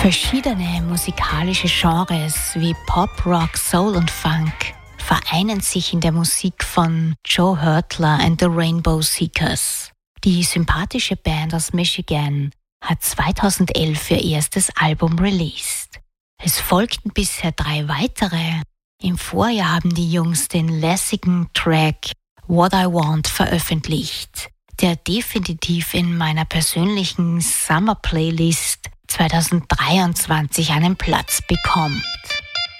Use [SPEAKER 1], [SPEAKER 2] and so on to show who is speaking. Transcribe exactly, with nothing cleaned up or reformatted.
[SPEAKER 1] Verschiedene musikalische Genres wie Pop, Rock, Soul und Funk vereinen sich in der Musik von Joe Hurtler and the Rainbow Seekers. Die sympathische Band aus Michigan hat zweitausendelf ihr erstes Album released. Es folgten bisher drei weitere. Im Vorjahr haben die Jungs den lässigen Track What I Want veröffentlicht, der definitiv in meiner persönlichen Summer Playlist zweitausenddreiundzwanzig einen Platz bekommt.